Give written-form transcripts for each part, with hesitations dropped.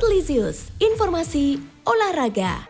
Sportlisius, informasi olahraga.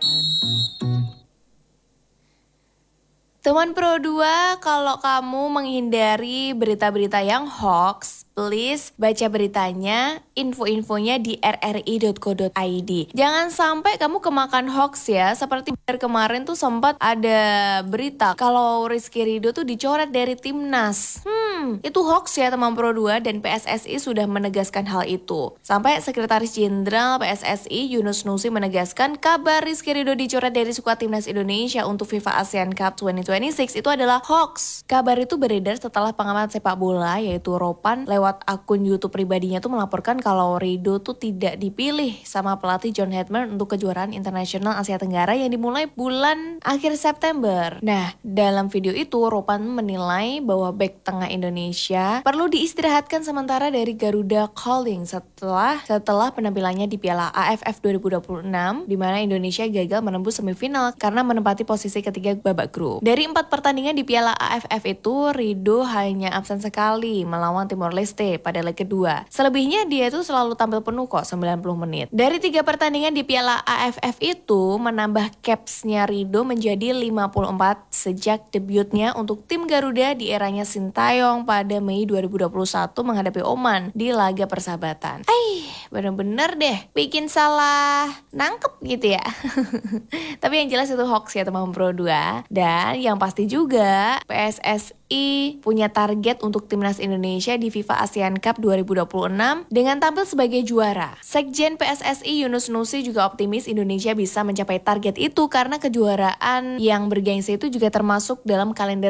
Teman Pro 2, kalau kamu menghindari berita-berita yang hoax, please baca beritanya, info-infonya di rri.co.id. Jangan sampai kamu kemakan hoax ya, seperti kemarin tuh sempat ada berita kalau Rizky Ridho tuh dicoret dari timnas. Itu hoax ya teman Pro 2, dan PSSI sudah menegaskan hal itu. Sampai Sekretaris Jenderal PSSI Yunus Nusi menegaskan kabar Rizky Ridho dicoret dari skuad timnas Indonesia untuk FIFA ASEAN Cup 2026 itu adalah hoax. Kabar itu beredar setelah pengamat sepak bola yaitu Ropan lewat akun YouTube pribadinya tuh melaporkan kalau Ridho tuh tidak dipilih sama pelatih John Hedman untuk kejuaraan internasional Asia Tenggara yang dimulai bulan akhir September. Nah, dalam video itu Ropan menilai bahwa bek tengah Indonesia perlu diistirahatkan sementara dari Garuda Calling setelah penampilannya di Piala AFF 2026 di mana Indonesia gagal menembus semifinal karena menempati posisi ketiga babak grup. Dari 4 pertandingan di Piala AFF itu, Ridho hanya absen sekali melawan Timor Leste pada leg kedua. Selebihnya dia itu selalu tampil penuh kok 90 menit. Dari 3 pertandingan di Piala AFF itu menambah capsnya Ridho menjadi 54 sejak debutnya untuk tim Garuda di eranya Sintayong pada Mei 2021 menghadapi Oman di laga persahabatan. Bener-bener deh bikin salah nangkep gitu ya. Tapi yang jelas itu hoax ya teman Pro 2. Dan yang pasti juga PSSI punya target untuk timnas Indonesia di FIFA ASEAN Cup 2026 dengan tampil sebagai juara. Sekjen PSSI Yunus Nusi juga optimis Indonesia bisa mencapai target itu karena kejuaraan yang bergengsi itu juga termasuk dalam kalender